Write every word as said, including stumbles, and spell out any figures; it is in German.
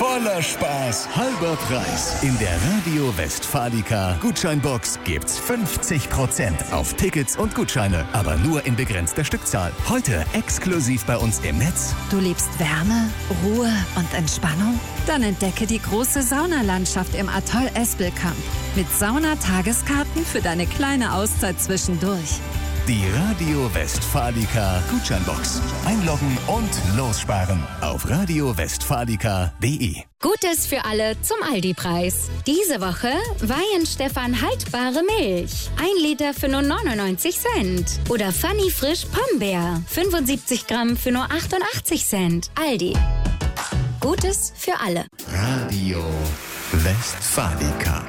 voller Spaß, halber Preis. In der Radio Westfalica Gutscheinbox gibt's fünfzig Prozent auf Tickets und Gutscheine, aber nur in begrenzter Stückzahl. Heute exklusiv bei uns im Netz. Du liebst Wärme, Ruhe und Entspannung? Dann entdecke die große Saunalandschaft im Atoll Espelkamp mit Saunatageskarten für deine kleine Auszeit zwischendurch. Die Radio Westfalica Gutscheinbox. Einloggen und lossparen auf radio westfalica punkt de. Gutes für alle zum Aldi-Preis. Diese Woche Weihenstephan haltbare Milch. Ein Liter für nur neunundneunzig Cent. Oder Funny Frisch Pombeer. fünfundsiebzig Gramm für nur achtundachtzig Cent. Aldi. Gutes für alle. Radio Westfalica.